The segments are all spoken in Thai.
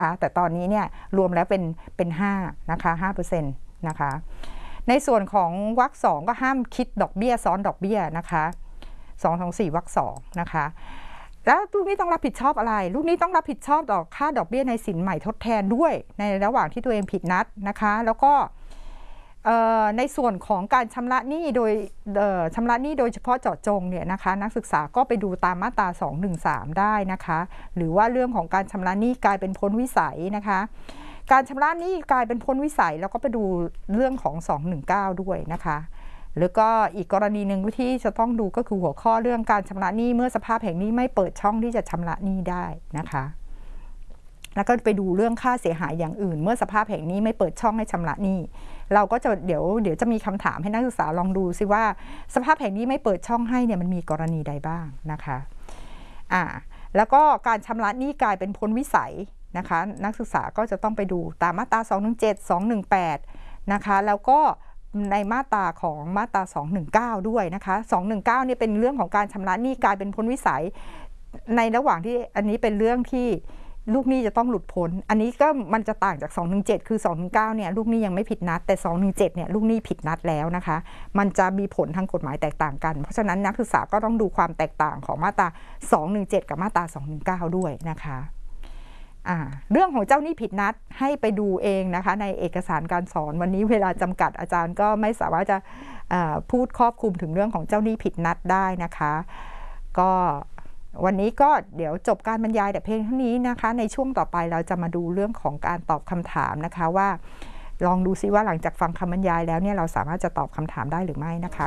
แต่ตอนนี้เนี่ยรวมแล้วเป็น5นะคะ5%นะคะในส่วนของวรรค2ก็ห้ามคิดดอกเบี้ยซ้อนดอกเบี้ยนะคะ224วรรค2นะคะแล้วลูกหนี้ต้องรับผิดชอบอะไรลูกหนี้ต้องรับผิดชอบต่อค่าดอกเบี้ยในสินใหม่ทดแทนด้วยในระหว่างที่ตัวเองผิดนัดนะคะแล้วก็ในส่วนของการชำระหนี้โดยเฉพาะเจาะจงเนี่ยนะคะนักศึกษาก็ไปดูตามมาตรา213ได้นะคะหรือว่าเรื่องของการชำระหนี้กลายเป็นพ้นวิสัยนะคะการชำระหนี้กลายเป็นพ้นวิสัยแล้วก็ไปดูเรื่องของ219ด้วยนะคะแล้วก็อีกกรณีหนึ่งที่จะต้องดูก็คือหัวข้อเรื่องการชำระหนี้เมื่อสภาพแห่งหนี้ไม่เปิดช่องที่จะชำระหนี้ได้นะคะแล้วก็ไปดูเรื่องค่าเสียหายอย่างอื่นเมื่อสภาพแห่งหนี้ไม่เปิดช่องให้ชำระหนี้เราก็จะเดี๋ยวจะมีคำถามให้นักศึกษาลองดูซิว่าสภาพแห่งหนี้ไม่เปิดช่องให้เนี่ยมันมีกรณีใดบ้างนะคะแล้วก็การชำระหนี้กลายเป็นพ้นวิสัยนะคะนักศึกษาก็จะต้องไปดูตามมาตรา217 218นะคะแล้วก็ในมาตราของมาตรา219ด้วยนะคะ219เนี่ยเป็นเรื่องของการชำระหนี้กลายเป็นพ้นวิสัยในระหว่างที่อันนี้เป็นเรื่องที่ลูกหนี้จะต้องหลุดพ้นอันนี้ก็มันจะต่างจาก217คือ219เนี่ยลูกหนี้ยังไม่ผิดนัดแต่217เนี่ยลูกหนี้ผิดนัดแล้วนะคะมันจะมีผลทางกฎหมายแตกต่างกันเพราะฉะนั้นนักศึกษาก็ต้องดูความแตกต่างของมาตรา217กับมาตรา219ด้วยนะคะเรื่องของเจ้าหนี้ผิดนัดให้ไปดูเองนะคะในเอกสารการสอนวันนี้เวลาจำกัดอาจารย์ก็ไม่สามารถจะพูดครอบคลุมถึงเรื่องของเจ้าหนี้ผิดนัดได้นะคะก็วันนี้ก็เดี๋ยวจบการบรรยายแต่เพียงเท่านี้นะคะในช่วงต่อไปเราจะมาดูเรื่องของการตอบคำถามนะคะว่าลองดูซิว่าหลังจากฟังคำบรรยายแล้วเนี่ยเราสามารถจะตอบคำถามได้หรือไม่นะคะ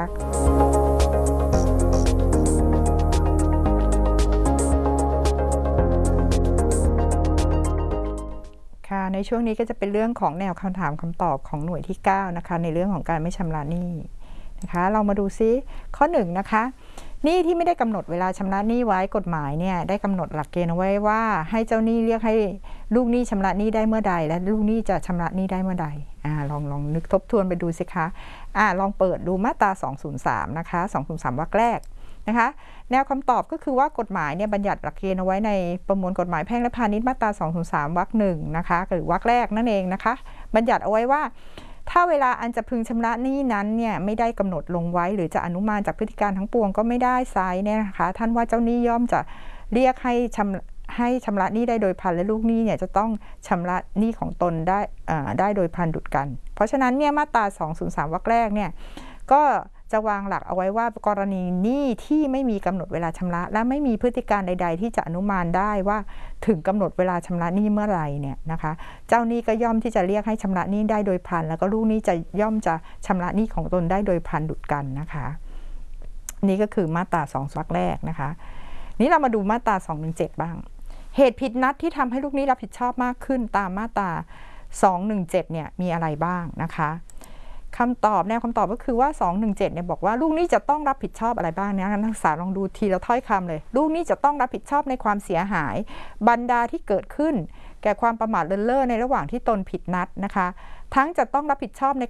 ค่ะในช่วงนี้ก็จะเป็นเรื่องของแนวคำถามคำตอบของหน่วยที่9นะคะในเรื่องของการไม่ชำระหนี้นะคะเรามาดูซิข้อ1นะคะหนี้ที่ไม่ได้กำหนดเวลาชำระหนี้ไว้กฎหมายเนี่ยได้กำหนดหลักเกณฑ์เอาไว้ว่าให้เจ้าหนี้เรียกให้ลูกหนี้ชำระหนี้ได้เมื่อใดและลูกหนี้จะชำระหนี้ได้เมื่อใดลองนึกทบทวนไปดูสิคะลองเปิดดูมาตรา203นะคะ203วรรคแรกนะคะแนวคำตอบก็คือว่ากฎหมายเนี่ยบัญญัติหลักเกณฑ์เอาไว้ในประมวลกฎหมายแพ่งและพาณิชย์มาตรา203วรรค1นะคะหรือวรรคแรกนั่นเองนะคะบัญญัติเอาไว้ว่าถ้าเวลาอันจะพึงชำระหนี้นั้นเนี่ยไม่ได้กำหนดลงไว้หรือจะอนุมานจากพฤติการทั้งปวงก็ไม่ได้ไซเนี่ยนะคะท่านว่าเจ้าหนี้ย่อมจะเรียกให้ชำระหนี้ได้โดยพลันและลูกหนี้เนี่ยจะต้องชำระหนี้ของตนได้โดยพลันดุจกันเพราะฉะนั้นเนี่ยมาตรา203วรรคแรกเนี่ยก็จะวางหลักเอาไว้ว่ากรณีหนี้ที่ไม่มีกำหนดเวลาชำระและไม่มีพฤติการใดๆที่จะอนุมานได้ว่าถึงกำหนดเวลาชำระหนี้เมื่อไหร่เนี่ยนะคะเจ้าหนี้ก็ย่อมที่จะเรียกให้ชำระหนี้ได้โดยพลันแล้วก็ลูกหนี้จะย่อมจะชำระหนี้ของตนได้โดยพลันดุจกันนะคะนี่ก็คือมาตรา2วรรคแรกนะคะนี้เรามาดูมาตรา217บ้างเหตุผิดนัดที่ทำให้ลูกหนี้รับผิดชอบมากขึ้นตามมาตรา217เนี่ยมีอะไรบ้างนะคะคำตอบแนวคำตอบก็คือว่า217เนี่ยบอกว่าลูกหนี้จะต้องรับผิดชอบอะไรบ้างเนี่ยนักศึกษาลองดูทีละถ้อยคำเลยลูกหนี้จะต้องรับผิดชอบในความเสียหายบรรดาที่เกิดขึ้นแก่ความประมาทเลินเล่อในระหว่างที่ตนผิดนัดนะคะทั้งจะต้องรับผิดชอบใน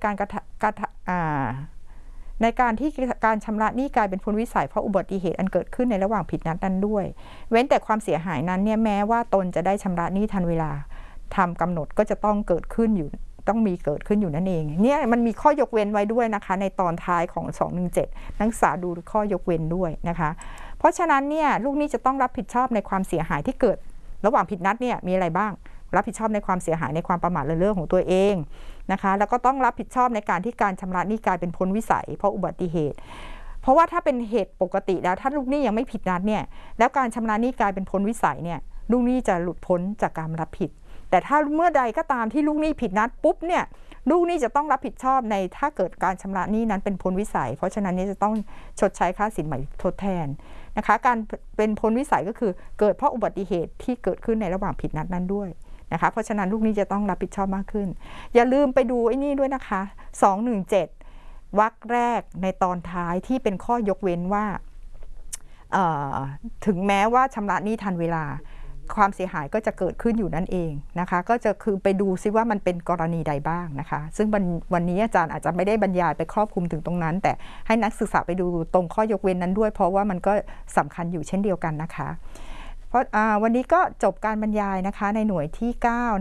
การที่การชำระหนี้กลายเป็นพ้นวิสัยเพราะอุบัติเหตุอันเกิดขึ้นในระหว่างผิดนัดนั้นด้วยเว้นแต่ความเสียหายนั้นเนี่ยแม้ว่าตนจะได้ชำระหนี้ทันเวลาทำกำหนดก็จะต้องเกิดขึ้นอยู่นั่นเองเนี่ยมันมีข้อยกเว้นไว้ด้วยนะคะในตอนท้ายของ217นักศึกษาดูข้อยกเว้นด้วยนะคะเพราะฉะนั้นเนี่ยลูกหนี้จะต้องรับผิดชอบในความเสียหายที่เกิดระหว่างผิดนัดเนี่ยมีอะไรบ้างรับผิดชอบในความเสียหายในความประมาทเลินเล่อของตัวเองนะคะแล้วก็ต้องรับผิดชอบในการที่การชำระหนี้กลายเป็นพ้นวิสัยเพราะอุบัติเหตุเพราะว่าถ้าเป็นเหตุปกติแล้วถ้าลูกหนี้ยังไม่ผิดนัดเนี่ยแล้วการชำระหนี้กลายเป็นพ้นวิสัยเนี่ยลูกหนี้จะหลุดพ้นจากการรับผิดแต่ถ้าเมื่อใดก็ตามที่ลูกหนี้ผิดนัดปุ๊บเนี่ยลูกหนี้จะต้องรับผิดชอบในถ้าเกิดการชำระหนี้นั้นเป็นพ้นวิสัยเพราะฉะนั้นนี่จะต้องชดใช้ค่าสินใหม่ทดแทนนะคะการเป็นพ้นวิสัยก็คือเกิดเพราะอุบัติเหตุที่เกิดขึ้นในระหว่างผิดนัดนั้นด้วยนะคะเพราะฉะนั้นลูกหนี้จะต้องรับผิดชอบมากขึ้นอย่าลืมไปดูไอ้นี่ด้วยนะคะ217วรรคแรกในตอนท้ายที่เป็นข้อยกเว้นว่าถึงแม้ว่าชำระหนี้ทันเวลาความเสียหายก็จะเกิดขึ้นอยู่นั่นเองนะคะก็จะคือไปดูซิว่ามันเป็นกรณีใดบ้างนะคะซึ่งวันนี้อาจารย์อาจจะไม่ได้บรรยายไปครอบคลุมถึงตรงนั้นแต่ให้นักศึกษาไปดูตรงข้อยกเว้นนั้นด้วยเพราะว่ามันก็สำคัญอยู่เช่นเดียวกันนะคะเพราะวันนี้ก็จบการบรรยายนะคะในหน่วยที่9